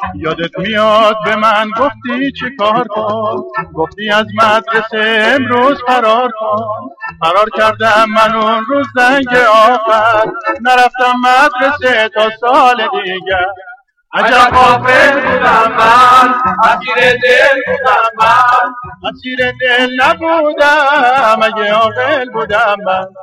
یادت میاد به من گفتی چه کار کن، گفتی از مدرسه امروز فرار کن. فرار کردم من اون روز زنگ آخر، نرفتم مدرسه تا سال دیگر. عجب غافل بودم من، اسیر دل بودم من، اسیر دل نبودم اگه عاقل بودم من.